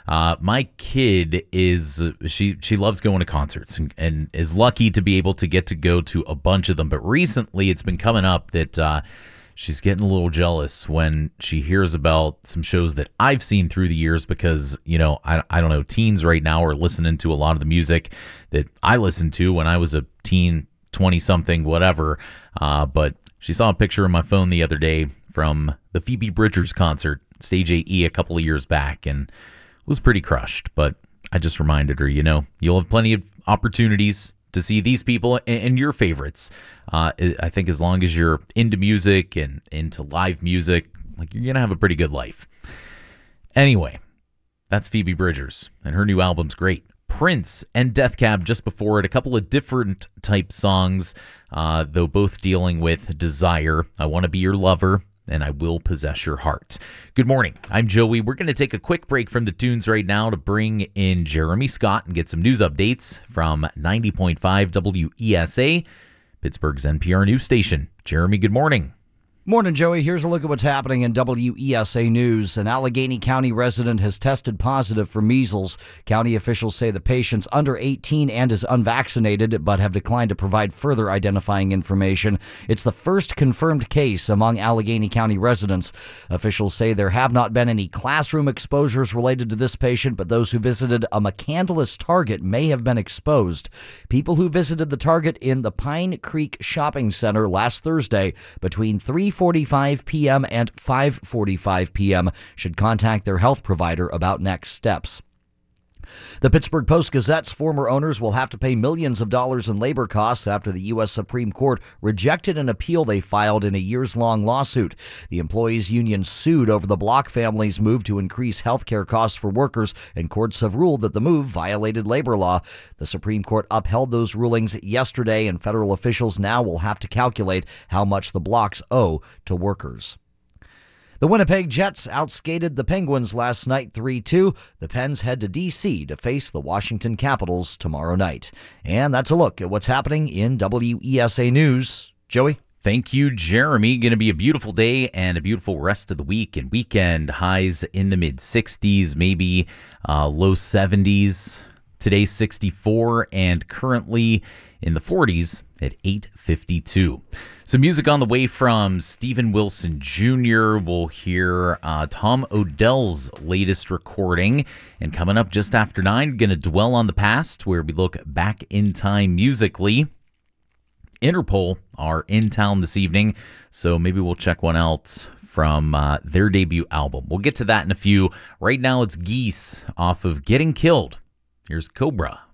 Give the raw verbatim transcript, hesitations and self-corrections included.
Uh, my kid is she she loves going to concerts and, and is lucky to be able to get to go to a bunch of them. But recently, it's been coming up that uh, she's getting a little jealous when she hears about some shows that I've seen through the years because, you know, I, I don't know, teens right now are listening to a lot of the music that I listened to when I was a teen, twenty-something, whatever. Uh, but she saw a picture on my phone the other day from the Phoebe Bridgers concert, Stage A E, a couple of years back, and was pretty crushed. But I just reminded her, you know, you'll have plenty of opportunities to see these people and, and your favorites. Uh, I think as long as you're into music and into live music, like you're going to have a pretty good life. Anyway, that's Phoebe Bridgers, and her new album's great. Prince and Death Cab just before it, a couple of different type songs, uh, though both dealing with desire. I Want to Be Your Lover, and I Will Possess Your Heart. Good morning. I'm Joey. We're going to take a quick break from the tunes right now to bring in Jeremy Scott and get some news updates from ninety point five W E S A, Pittsburgh's N P R news station. Jeremy, good morning. Morning, Joey. Here's a look at what's happening in W E S A News. An Allegheny County resident has tested positive for measles. County officials say the patient's under eighteen and is unvaccinated, but have declined to provide further identifying information. It's the first confirmed case among Allegheny County residents. Officials say there have not been any classroom exposures related to this patient, but those who visited a McCandless Target may have been exposed. People who visited the Target in the Pine Creek Shopping Center last Thursday between three forty-five p.m. and five forty-five p.m. should contact their health provider about next steps. The Pittsburgh Post-Gazette's former owners will have to pay millions of dollars in labor costs after the U S Supreme Court rejected an appeal they filed in a years-long lawsuit. The employees' union sued over the Block family's move to increase health care costs for workers, and courts have ruled that the move violated labor law. The Supreme Court upheld those rulings yesterday, and federal officials now will have to calculate how much the Blocks owe to workers. The Winnipeg Jets outskated the Penguins last night three two. The Pens head to D C to face the Washington Capitals tomorrow night. And that's a look at what's happening in W E S A News. Joey? Thank you, Jeremy. Going to be a beautiful day and a beautiful rest of the week and weekend. Highs in the mid sixties, maybe uh, low seventies. Today, sixty-four, and currently in the forties at eight fifty-two. Some music on the way from Steven Wilson Junior We'll hear uh, Tom Odell's latest recording. And coming up just after nine, going to dwell on the past, where we look back in time musically. Interpol are in town this evening, so maybe we'll check one out from uh, their debut album. We'll get to that in a few. Right now, it's Geese off of Getting Killed. Here's Cobra.